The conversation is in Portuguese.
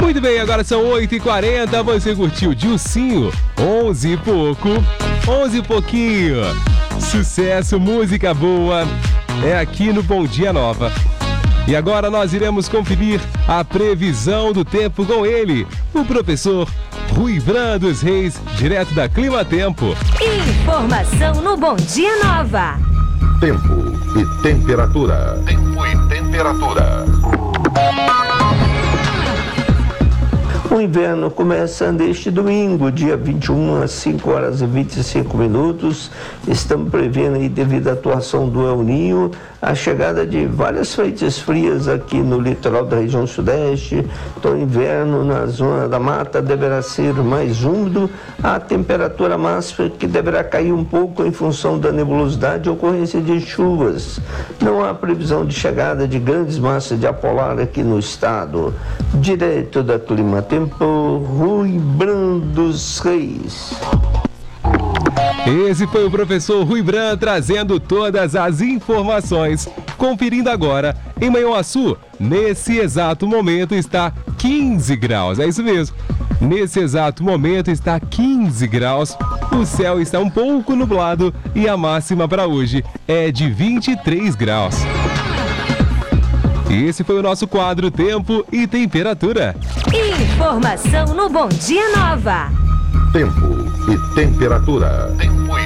Muito bem, agora são 8h40, você curtiu Dilcinho, 11 e pouco, 11 e pouquinho. Sucesso, música boa, é aqui no Bom Dia Nova. E agora nós iremos conferir a previsão do tempo com ele, o professor Rui Bran dos Reis, direto da Clima Tempo. Informação no Bom Dia Nova. Tempo e temperatura. Tempo e temperatura. O inverno começa neste domingo, dia 21, às 5h25. Estamos prevendo aí, devido à atuação do El Niño, a chegada de várias frentes frias aqui no litoral da região sudeste. Então, o inverno na zona da mata deverá ser mais úmido. A temperatura máxima que deverá cair um pouco em função da nebulosidade e ocorrência de chuvas. Não há previsão de chegada de grandes massas de ar polar aqui no estado. Direto da Clima Tempo, Rui Bran dos Reis. Esse foi o professor Rui Bran trazendo todas as informações. Conferindo agora, em Manhuaçu, nesse exato momento está 15 graus, é isso mesmo. Nesse exato momento está 15 graus, o céu está um pouco nublado e a máxima para hoje é de 23 graus. Esse foi o nosso quadro Tempo e Temperatura. Informação no Bom Dia Nova. Tempo e temperatura. Tempo e